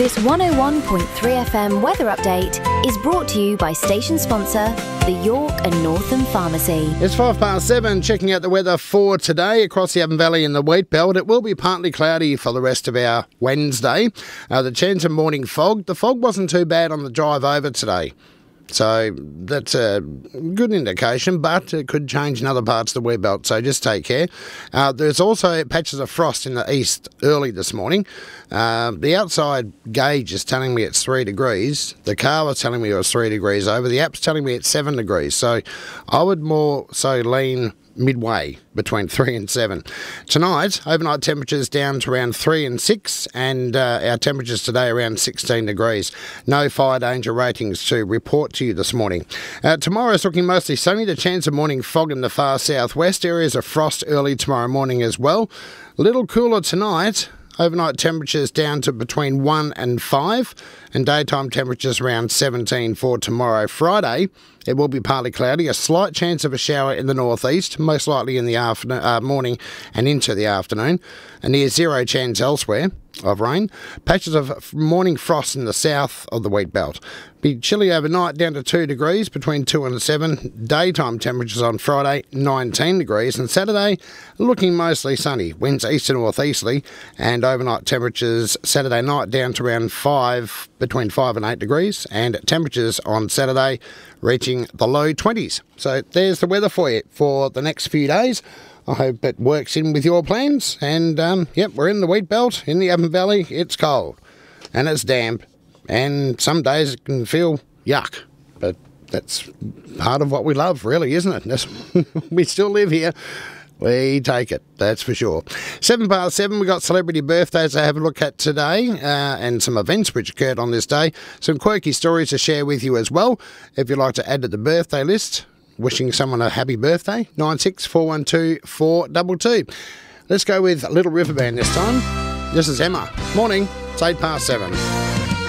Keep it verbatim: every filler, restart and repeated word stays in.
This one oh one point three F M weather update is brought to you by station sponsor, the York and Northam Pharmacy. It's five past seven, checking out the weather for today across the Avon Valley and the Wheat Belt. It will be partly cloudy for the rest of our Wednesday. Uh, the chance of morning fog. The fog wasn't too bad on the drive over today. So that's a good indication, but it could change in other parts of the Wheat Belt, so just take care. Uh, there's also patches of frost in the east early this morning. Uh, the outside gauge is telling me it's three degrees. The car was telling me it was three degrees over. The app's telling me it's seven degrees. So I would more so lean midway between three and seven. Tonight, overnight temperatures down to around three and six, and uh, our temperatures today around sixteen degrees. No fire danger ratings to report to you this morning. Uh, tomorrow is looking mostly sunny. The chance of morning fog in the far southwest. Areas of frost early tomorrow morning as well. A little cooler tonight. Overnight temperatures down to between one and five, and daytime temperatures around seventeen for tomorrow. Friday, it will be partly cloudy, a slight chance of a shower in the northeast, most likely in the afternoon, uh, morning and into the afternoon, a near zero chance elsewhere of rain. Patches of morning frost in the south of the Wheat Belt. Be chilly overnight, down to two degrees, between two and seven. Daytime temperatures on Friday, nineteen degrees, and Saturday, looking mostly sunny. Winds east to northeasterly, and overnight temperatures Saturday night down to around five, between five and eight degrees, and temperatures on Saturday reaching the low twenties. So there's the weather for you for the next few days. I hope it works in with your plans. And, um, yep, we're in the Wheat Belt, in the Avon Valley. It's cold and it's damp, and some days it can feel yuck. But that's part of what we love, really, isn't it? That's, we still live here. We take it, that's for sure. Seven past seven, we've got celebrity birthdays to have a look at today, uh, and some events which occurred on this day. Some quirky stories to share with you as well. If you'd like to add to the birthday list, wishing someone a happy birthday, nine six four one two four two two. Let's go with Little River Band this time. This is Emma. Morning, it's eight past seven.